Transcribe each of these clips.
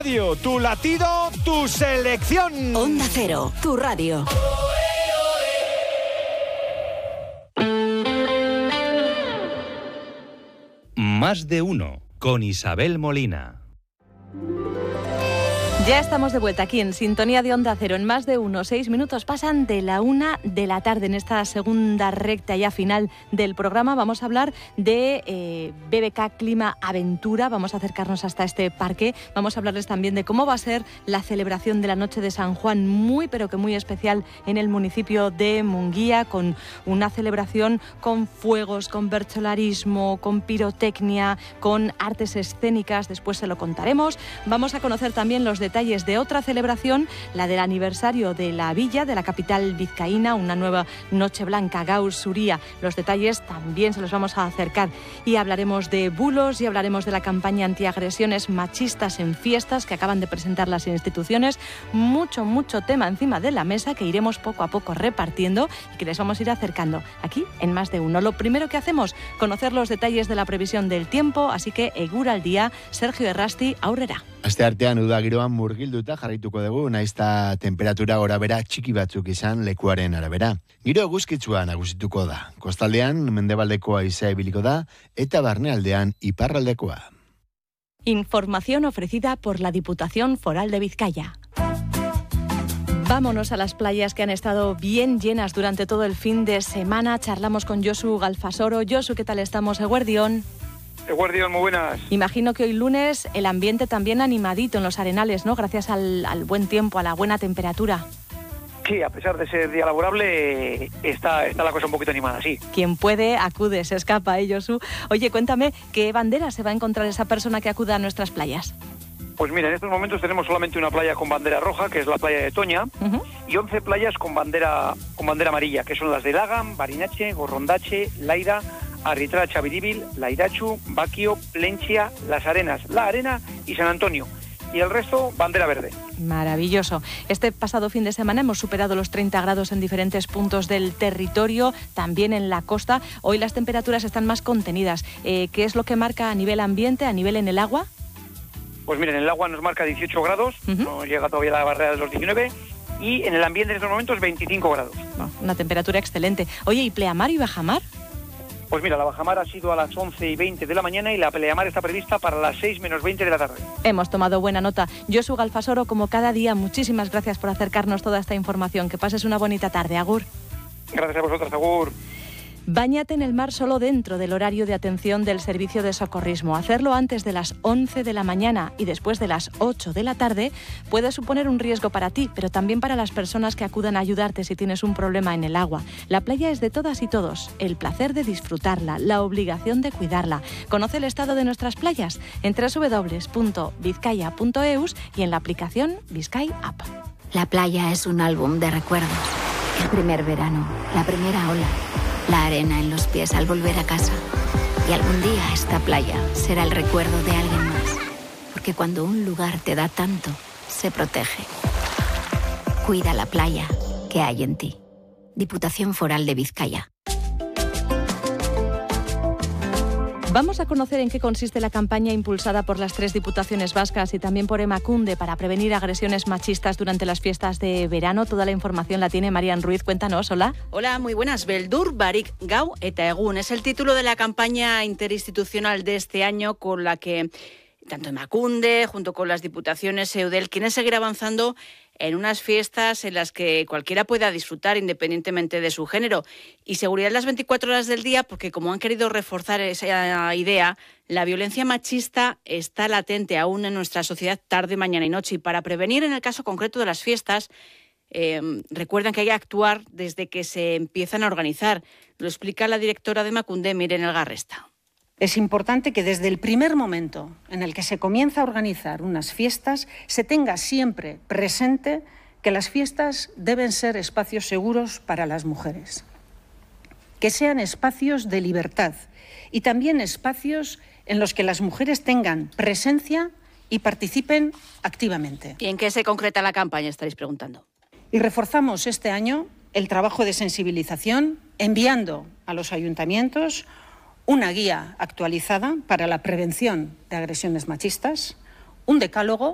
Radio, tu latido, tu selección. Onda Cero, tu radio. Más de uno, con Isabel Molina. Ya estamos de vuelta aquí en Sintonía de Onda Cero. En Más de uno, 6 minutos pasan de la 1 de la tarde. En esta segunda recta ya final del programa vamos a hablar de BBK Clima Aventura. Vamos a acercarnos hasta este parque. Vamos a hablarles también de cómo va a ser la celebración de la Noche de San Juan, muy pero que muy especial en el municipio de Munguía, con una celebración con fuegos, con bercholarismo, con pirotecnia, con artes escénicas. Después se lo contaremos. Vamos a conocer también los detalles de otra celebración, la del aniversario de la villa, de la capital vizcaína, una nueva Noche Blanca, Gaur Zuria. Los detalles también se los vamos a acercar. Y hablaremos de bulos y hablaremos de la campaña antiagresiones machistas en fiestas que acaban de presentar las instituciones. Mucho tema encima de la mesa que iremos poco a poco repartiendo y que les vamos a ir acercando aquí en Más de uno. Lo primero que hacemos, conocer los detalles de la previsión del tiempo, así que egura al día, Sergio Errasti, aurrera. Asteartean udagiroan murgilduta jarraituko dugu, naizta temperatura gorabera txiki batzuk izan lekuaren arabera. Giro eguzkitsua nagusituko da. Kostaldean mendebaldekoa haizea ibiliko da eta barnealdean iparraldekoa. Información ofrecida por la Diputación Foral de Vizcaya. Vámonos a las playas que han estado bien llenas durante todo el fin de semana. Charlamos con Josu Galfasoro. Josu, ¿qué tal estamos? Eguerdión. Eguerdión, muy buenas. Imagino que hoy lunes el ambiente también animadito en los arenales, ¿no? Gracias al buen tiempo, a la buena temperatura. Sí, a pesar de ser día laborable, está la cosa un poquito animada, sí. Quien puede, acude, se escapa, Josu. Oye, cuéntame, ¿qué bandera se va a encontrar esa persona que acuda a nuestras playas? Pues mira, en estos momentos tenemos solamente una playa con bandera roja, que es la playa de Toña, y 11 playas con bandera amarilla, que son las de Lagan, Barinache, Gorrondache, Laira, Arritra, Chaviribil, Lairachu, Baquio, Plenchia, Las Arenas, La Arena y San Antonio. Y el resto, bandera verde. Maravilloso. Este pasado fin de semana hemos superado los 30 grados en diferentes puntos del territorio, también en la costa. Hoy las temperaturas están más contenidas. ¿Qué es lo que marca a nivel ambiente, a nivel en el agua? Pues miren, el agua nos marca 18 grados, no llega todavía a la barrera de los 19, y en el ambiente en estos momentos 25 grados. Una temperatura excelente. Oye, ¿y pleamar y bajamar? Pues mira, la bajamar ha sido a las 11:20 de la mañana y la pleamar está prevista para las 6:20 de la tarde. Hemos tomado buena nota. Josu Galfasoro, como cada día, muchísimas gracias por acercarnos toda esta información. Que pases una bonita tarde. Agur. Gracias a vosotras, agur. Báñate en el mar solo dentro del horario de atención del servicio de socorrismo. Hacerlo antes de las 11 de la mañana y después de las 8 de la tarde puede suponer un riesgo para ti, pero también para las personas que acudan a ayudarte si tienes un problema en el agua. La playa es de todas y todos. El placer de disfrutarla, la obligación de cuidarla. Conoce el estado de nuestras playas en www.vizcaya.eus y en la aplicación Vizcay App. La playa es un álbum de recuerdos. El primer verano, la primera ola, la arena en los pies al volver a casa. Y algún día esta playa será el recuerdo de alguien más. Porque cuando un lugar te da tanto, se protege. Cuida la playa que hay en ti. Diputación Foral de Vizcaya. Vamos a conocer en qué consiste la campaña impulsada por las 3 diputaciones vascas y también por Emakunde para prevenir agresiones machistas durante las fiestas de verano. Toda la información la tiene Marian Ruiz. Cuéntanos, hola. Hola, muy buenas. Beldur, Barik, Gau eta Egun. Es el título de la campaña interinstitucional de este año con la que tanto Emakunde, junto con las diputaciones Eudel, quieren seguir avanzando en unas fiestas en las que cualquiera pueda disfrutar independientemente de su género. Y seguridad las 24 horas del día, porque como han querido reforzar esa idea, la violencia machista está latente aún en nuestra sociedad tarde, mañana y noche. Y para prevenir en el caso concreto de las fiestas, recuerdan que hay que actuar desde que se empiezan a organizar. Lo explica la directora de Emakunde, Miren Elgarresta. Es importante que desde el primer momento en el que se comienza a organizar unas fiestas se tenga siempre presente que las fiestas deben ser espacios seguros para las mujeres, que sean espacios de libertad y también espacios en los que las mujeres tengan presencia y participen activamente. ¿Y en qué se concreta la campaña, estaréis preguntando? Y reforzamos este año el trabajo de sensibilización enviando a los ayuntamientos una guía actualizada para la prevención de agresiones machistas, un decálogo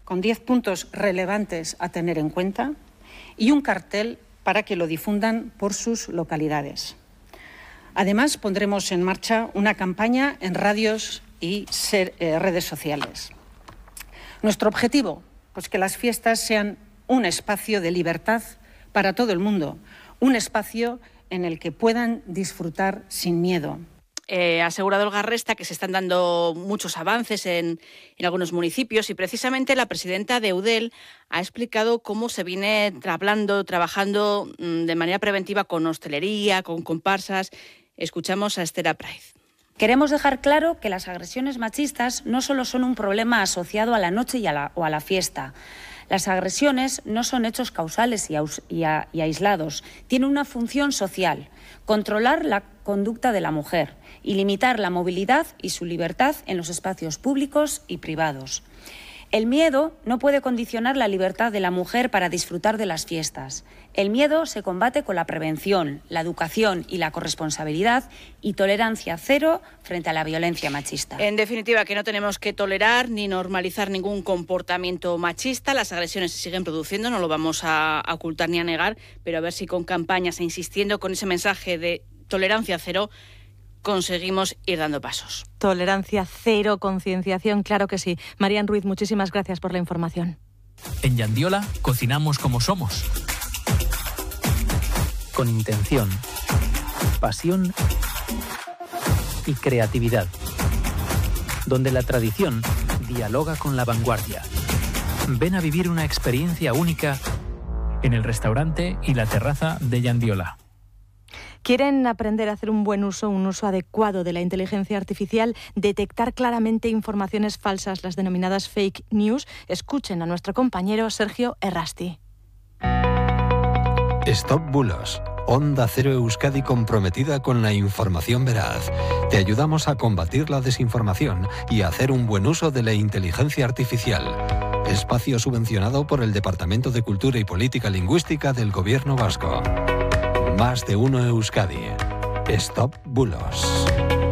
con 10 puntos relevantes a tener en cuenta y un cartel para que lo difundan por sus localidades. Además, pondremos en marcha una campaña en radios y redes sociales. Nuestro objetivo, pues que las fiestas sean un espacio de libertad para todo el mundo, un espacio en el que puedan disfrutar sin miedo. Ha asegurado Olga Resta que se están dando muchos avances en algunos municipios y precisamente la presidenta de Eudel ha explicado cómo se viene trabajando de manera preventiva con hostelería, con comparsas. Escuchamos a Esther Apraiz. Queremos dejar claro que las agresiones machistas no solo son un problema asociado a la noche o a la fiesta. Las agresiones no son hechos causales y aislados. Tienen una función social: controlar la conducta de la mujer y limitar la movilidad y su libertad en los espacios públicos y privados. El miedo no puede condicionar la libertad de la mujer para disfrutar de las fiestas. El miedo se combate con la prevención, la educación y la corresponsabilidad y tolerancia cero frente a la violencia machista. En definitiva, que no tenemos que tolerar ni normalizar ningún comportamiento machista. Las agresiones se siguen produciendo, no lo vamos a ocultar ni a negar, pero a ver si con campañas e insistiendo con ese mensaje de tolerancia cero conseguimos ir dando pasos. Tolerancia cero, concienciación, claro que sí. Marian Ruiz, muchísimas gracias por la información. En Yandiola cocinamos como somos. Con intención, pasión y creatividad. Donde la tradición dialoga con la vanguardia. Ven a vivir una experiencia única en el restaurante y la terraza de Yandiola. ¿Quieren aprender a hacer un uso adecuado de la inteligencia artificial, detectar claramente informaciones falsas, las denominadas fake news? Escuchen a nuestro compañero Sergio Errasti. Stop Bulos. Onda Cero Euskadi comprometida con la información veraz. Te ayudamos a combatir la desinformación y a hacer un buen uso de la inteligencia artificial. Espacio subvencionado por el Departamento de Cultura y Política Lingüística del Gobierno Vasco. Más de uno Euskadi. Stop Bulos.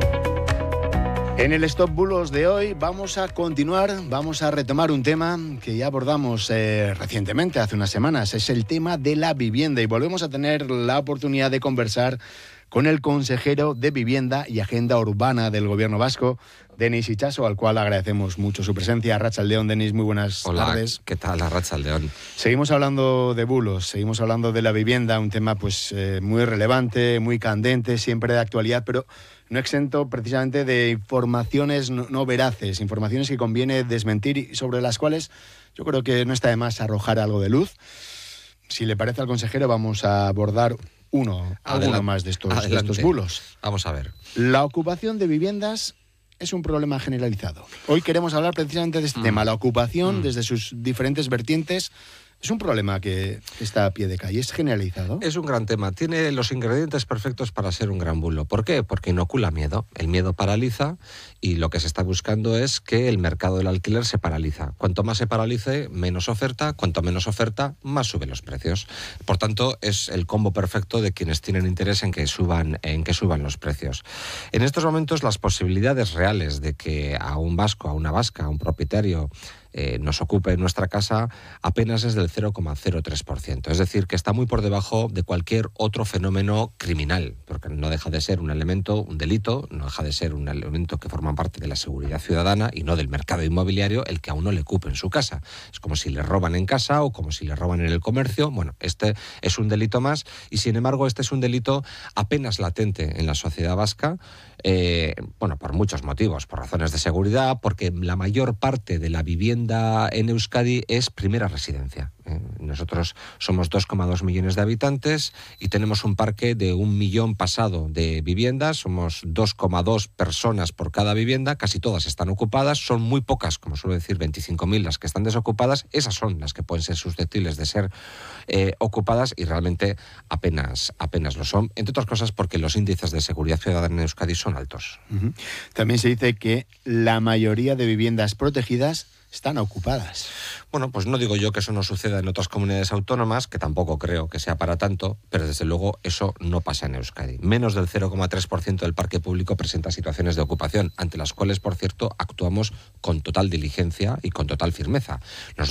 En el Stop Bulos de hoy vamos a retomar un tema que ya abordamos recientemente, hace unas semanas. Es el tema de la vivienda y volvemos a tener la oportunidad de conversar con el consejero de Vivienda y Agenda Urbana del Gobierno Vasco, Denis Itxaso, al cual agradecemos mucho su presencia. Arratsaldeon, Denis, muy buenas tardes. Hola, ¿qué tal? Arratsaldeon. Seguimos hablando de bulos, seguimos hablando de la vivienda, un tema muy relevante, muy candente, siempre de actualidad, pero no exento precisamente de informaciones no veraces, informaciones que conviene desmentir y sobre las cuales yo creo que no está de más arrojar algo de luz. Si le parece al consejero, vamos a abordar alguno más de estos bulos. Vamos a ver. La ocupación de viviendas es un problema generalizado. Hoy queremos hablar precisamente de este tema. La ocupación, desde sus diferentes vertientes, es un problema que está a pie de calle. ¿Es generalizado? Es un gran tema. Tiene los ingredientes perfectos para ser un gran bulo. ¿Por qué? Porque inocula miedo. El miedo paraliza y lo que se está buscando es que el mercado del alquiler se paraliza. Cuanto más se paralice, menos oferta. Cuanto menos oferta, más suben los precios. Por tanto, es el combo perfecto de quienes tienen interés en que suban los precios. En estos momentos, las posibilidades reales de que a un vasco, a una vasca, a un propietario nos ocupe nuestra casa apenas es del 0,03%. Es decir, que está muy por debajo de cualquier otro fenómeno criminal, porque no deja de ser un delito, no deja de ser un elemento que forma parte de la seguridad ciudadana y no del mercado inmobiliario el que a uno le ocupe en su casa. Es como si le roban en casa o como si le roban en el comercio. Bueno, este es un delito más y sin embargo este es un delito apenas latente en la sociedad vasca, por muchos motivos, por razones de seguridad, porque la mayor parte de la vivienda en Euskadi es primera residencia. Nosotros somos 2,2 millones de habitantes y tenemos un parque de 1 millón pasado de viviendas. Somos 2,2 personas por cada vivienda, casi todas están ocupadas. Son muy pocas, como suelo decir, 25.000 las que están desocupadas. Esas son las que pueden ser susceptibles de ser ocupadas y realmente apenas lo son, entre otras cosas porque los índices de seguridad ciudadana en Euskadi son altos. También se dice que la mayoría de viviendas protegidas están ocupadas. Bueno, pues no digo yo que eso no suceda en otras comunidades autónomas, que tampoco creo que sea para tanto, pero desde luego eso no pasa en Euskadi. Menos del 0,3% del parque público presenta situaciones de ocupación, ante las cuales, por cierto, actuamos con total diligencia y con total firmeza. Nosotros